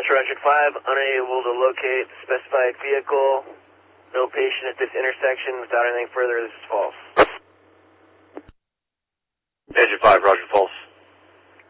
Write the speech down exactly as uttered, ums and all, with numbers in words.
Roger five, unable to locate specified vehicle. No patient at this intersection. Without anything further, this is false. Engine five, Roger, false.